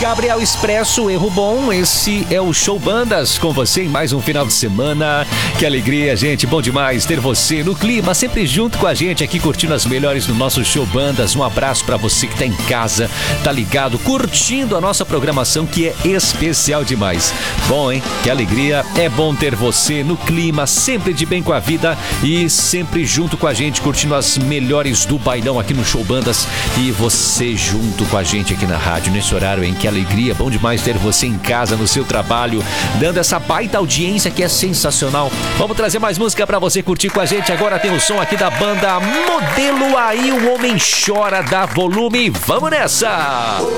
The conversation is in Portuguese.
Gabriel Expresso, Erro Bom. Esse é o Show Bandas com você em mais um final de semana. Que alegria, gente. Bom demais ter você no clima, sempre junto com a gente aqui, curtindo as melhores do nosso Show Bandas. Um abraço pra você que tá em casa, tá ligado, curtindo a nossa programação, que é especial demais. Bom, hein? Que alegria. É bom ter você no clima, sempre de bem com a vida e sempre junto com a gente, curtindo as melhores do bailão aqui no Show Bandas. E você junto com a gente aqui na rádio, nesse horário, hein? Que alegria. Bom demais ter você em casa, no seu trabalho, dando essa baita audiência que é sensacional. Vamos trazer mais música pra você curtir com a gente. Agora tem o som aqui da banda Modelo Aí, o Homem Chora. Dá volume. Vamos nessa!